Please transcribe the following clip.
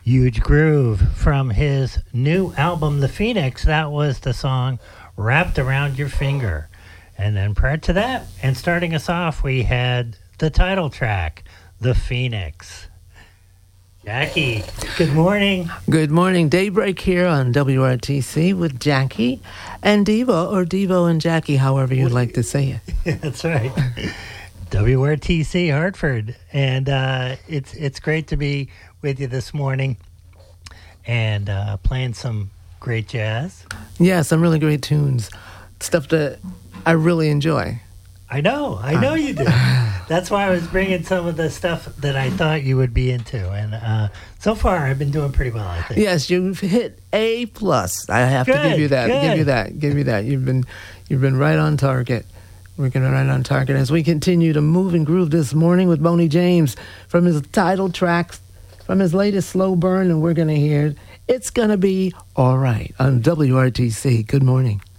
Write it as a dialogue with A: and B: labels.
A: Huge Groove from his new album, The Phoenix. That was the song Wrapped Around Your Finger. And then prior to that, and starting us off, we had the title track, The Phoenix. Jackie, good morning.
B: Good morning. Daybreak here on WRTC with Jackie and Devo, or Devo and Jackie, however you'd like to say
A: it. That's right. WRTC Hartford. And it's great to be with you this morning and playing some great jazz.
B: Yeah, some really great tunes. Stuff that I really enjoy.
A: I know you do. That's why I was bringing some of the stuff that I thought you would be into. And so far, I've been doing pretty well, I think.
B: Yes, you've hit A+. I have to give you that.
A: Good.
B: Give you that. You've been right on target. We're going to right on target as we continue to move and groove this morning with Boney James from his title track, from his latest Slow Burn, and we're going to hear It's Gonna Be All Right on WRTC. Good morning.